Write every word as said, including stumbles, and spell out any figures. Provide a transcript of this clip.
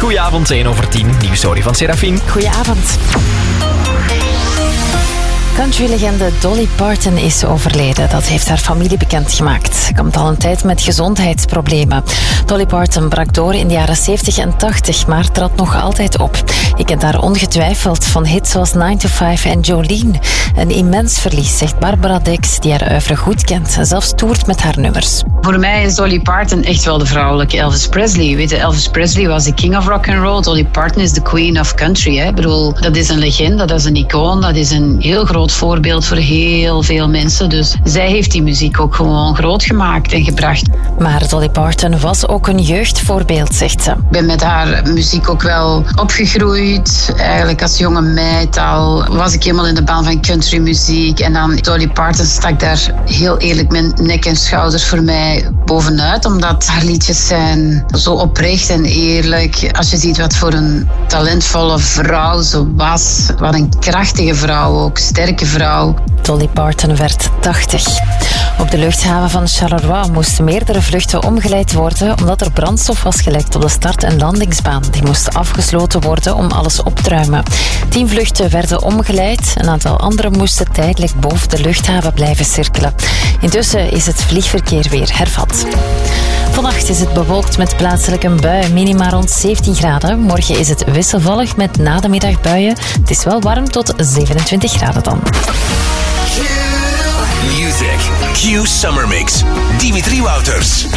Goedenavond, één over tien. Nieuwsstory van Serafine. Goedenavond. Countrylegende Dolly Parton is overleden. Dat heeft haar familie bekendgemaakt. Ze komt al een tijd met gezondheidsproblemen. Dolly Parton brak door in de jaren zeventig en tachtig, maar trad nog altijd op. Je kent haar ongetwijfeld van hits zoals nine to five en Jolene. Een immens verlies, zegt Barbara Dex, die haar oeuvre goed kent en zelfs toert met haar nummers. Voor mij is Dolly Parton echt wel de vrouwelijke Elvis Presley. Weet je, Elvis Presley was de king of rock and roll. Dolly Parton is de queen of country. Hè. Ik bedoel, dat is een legende, dat is een icoon, dat is een heel groot voorbeeld voor heel veel mensen. Dus zij heeft die muziek ook gewoon groot gemaakt en gebracht. Maar Dolly Parton was ook een jeugdvoorbeeld, zegt ze. Ik ben met haar muziek ook wel opgegroeid. Eigenlijk als jonge meid al was ik helemaal in de baan van countrymuziek. En dan Dolly Parton stak daar heel eerlijk mijn nek en schouders voor mij bovenuit. Omdat haar liedjes zijn zo oprecht en eerlijk. Als je ziet wat voor een talentvolle vrouw ze was. Wat een krachtige vrouw ook, sterke vrouw. Dolly Parton werd tachtig. Op de luchthaven van Charleroi moesten meerdere vluchten omgeleid worden omdat er brandstof was gelekt op de start- en landingsbaan. Die moest afgesloten worden om alles op te ruimen. Tien vluchten werden omgeleid. Een aantal andere moesten tijdelijk boven de luchthaven blijven cirkelen. Intussen is het vliegverkeer weer hervat. Vannacht is het bewolkt met plaatselijk een bui, minima rond zeventien graden. Morgen is het wisselvallig met na de middag buien. Het is wel warm tot zevenentwintig graden dan. Music. Q Summer Mix. Dimitri Wouters.